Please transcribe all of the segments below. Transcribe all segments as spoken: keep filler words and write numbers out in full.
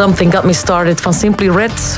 Something Got Me Started van Simply Red.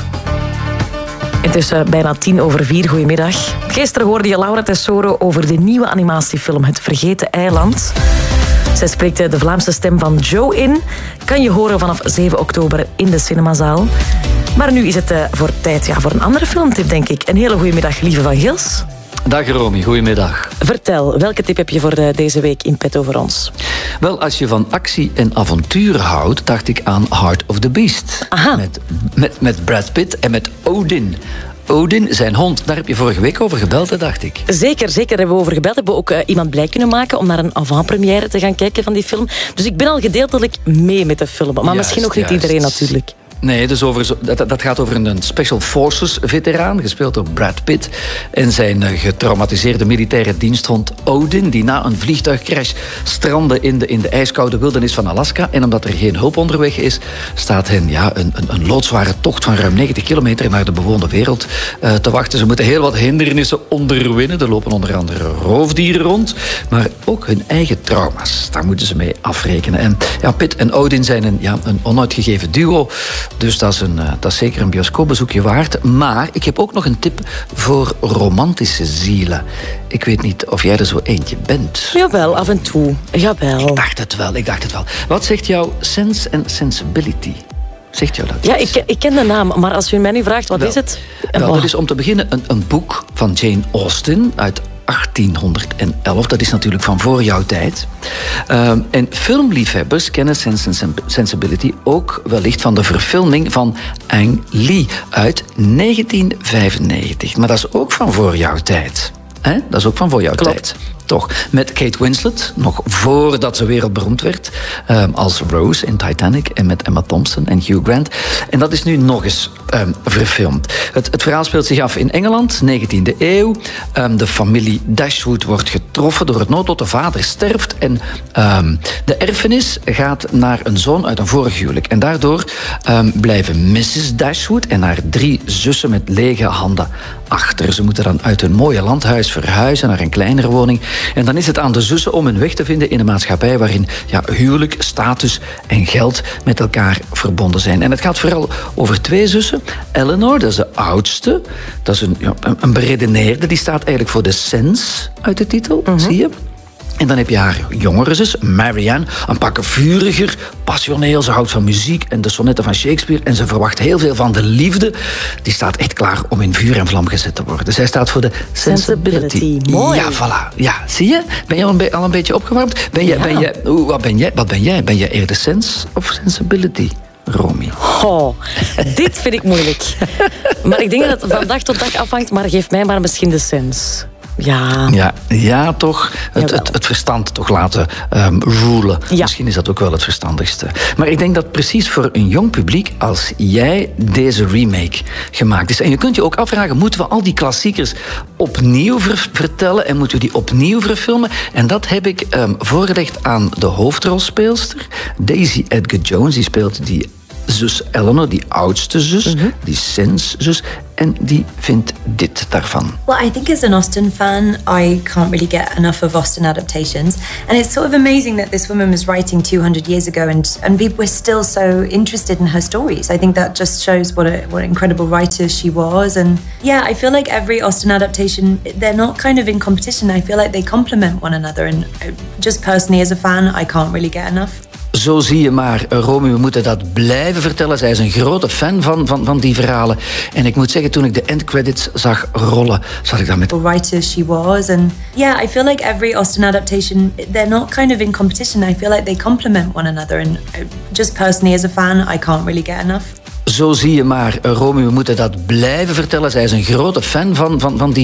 Het is uh, bijna tien over vier. Goedemiddag. Gisteren hoorde je Laura Tesoro over de nieuwe animatiefilm Het Vergeten Eiland. Zij spreekt de Vlaamse stem van Joe in. Kan je horen vanaf zeven oktober in de cinemazaal. Maar nu is het uh, voor tijd ja, voor een andere filmtip, denk ik. Een hele goede middag, Lieve van Gils. Dag Romy, goedemiddag. Vertel, welke tip heb je voor de, deze week in petto voor ons? Wel, als je van actie en avontuur houdt, dacht ik aan Heart of the Beast. Aha. Met, met, met Brad Pitt en met Odin. Odin, zijn hond, daar heb je vorige week over gebeld, hè, dacht ik. Zeker, zeker hebben we over gebeld. Hebben we ook uh, iemand blij kunnen maken om naar een avant-première te gaan kijken van die film. Dus ik ben al gedeeltelijk mee met de film. Maar Juist, misschien nog niet juist. iedereen natuurlijk. Nee, dus over zo, dat, dat gaat over een Special Forces veteraan, gespeeld door Brad Pitt. En zijn getraumatiseerde militaire diensthond Odin, die na een vliegtuigcrash strandde in de, in de ijskoude wildernis van Alaska. En omdat er geen hulp onderweg is, staat hen ja, een, een, een loodzware tocht van ruim negentig kilometer naar de bewoonde wereld uh, te wachten. Ze moeten heel wat hindernissen onderwinnen. Er lopen onder andere roofdieren rond, maar ook hun eigen trauma's. Daar moeten ze mee afrekenen. En ja, Pitt en Odin zijn een, ja, een onuitgegeven duo. Dus dat is, een, dat is zeker een bioscoopbezoekje waard. Maar ik heb ook nog een tip voor romantische zielen. Ik weet niet of jij er zo eentje bent. Jawel, af en toe. Jawel. Ik dacht het wel, ik dacht het wel. Wat zegt jouw Sense and Sensibility? Zegt jou dat Ja, iets? ik, ik ken de naam, maar als u mij nu vraagt, wat wel, is het? Wel, Oh. dat is om te beginnen een, een boek van Jane Austen uit achttienhonderdelf. Dat is natuurlijk van voor jouw tijd. Um, en filmliefhebbers kennen Sense and Sensibility ook wellicht van de verfilming van Ang Lee uit negentien vijfennegentig. Maar dat is ook van voor jouw tijd. Hè? Dat is ook van voor jouw Klopt. tijd. Toch, met Kate Winslet, nog voordat ze wereldberoemd werd, um, als Rose in Titanic en met Emma Thompson en Hugh Grant. En dat is nu nog eens um, verfilmd. Het, het verhaal speelt zich af in Engeland, negentiende eeuw. Um, de familie Dashwood wordt getroffen door het noodlot. De vader sterft en um, de erfenis gaat naar een zoon uit een vorig huwelijk. En daardoor um, blijven missus Dashwood en haar drie zussen met lege handen achter. Ze moeten dan uit hun mooie landhuis verhuizen naar een kleinere woning. En dan is het aan de zussen om hun weg te vinden in een maatschappij waarin ja, huwelijk, status en geld met elkaar verbonden zijn. En het gaat vooral over twee zussen. Eleanor, dat is de oudste. Dat is een, ja, een beredeneerde. Die staat eigenlijk voor de sens uit de titel, mm-hmm. Zie je? En dan heb je haar jongere zus, Marianne, een pak vuriger, passioneel. Ze houdt van muziek en de sonnetten van Shakespeare. En ze verwacht heel veel van de liefde. Die staat echt klaar om in vuur en vlam gezet te worden. Zij staat voor de sensibility. Sensibility. Mooi. Ja, voilà. Ja, zie je? Ben je al een, be- al een beetje opgewarmd? Ben je, Ja. ben je, oeh, wat, ben jij, wat ben jij? Ben jij eerder sense of sensibility, Romy? Oh, dit vind ik moeilijk. Maar ik denk dat het van dag tot dag afhangt, maar geef mij maar misschien de sens. Ja. Ja, ja toch. Het, het, het verstand toch laten um, rulen. Ja. Misschien is dat ook wel het verstandigste. Maar ik denk dat precies voor een jong publiek als jij deze remake gemaakt is. En je kunt je ook afvragen, moeten we al die klassiekers opnieuw ver- vertellen en moeten we die opnieuw verfilmen? En dat heb ik um, voorgelegd aan de hoofdrolspeelster, Daisy Edgar Jones. Die speelt die zus Eleanor, die oudste zus, mm-hmm. die sens-zus. En die vindt dit daarvan. Well, I think as an Austen fan, I can't really get enough of Austen adaptations. And it's sort of amazing that this woman was writing two hundred years ago and, and people were still so interested in her stories. I think that just shows what, a, what an incredible writer she was. And yeah, I feel like every Austen adaptation, they're not kind of in competition. I feel like they complement one another. And just personally as a fan, I can't really get enough. Zo zie je maar, Romy, we moeten dat blijven vertellen. Zij is een grote fan van, van, van die verhalen. En ik moet zeggen, toen ik de endcredits zag rollen, zat ik dan met... writer she was. And yeah, I feel like every Austen adaptation, they're not kind of in competition. I feel like they complement one another. And just personally as a fan, I can't really get enough. Zo zie je maar, Romy, we moeten dat blijven vertellen. Zij is een grote fan van, van, van die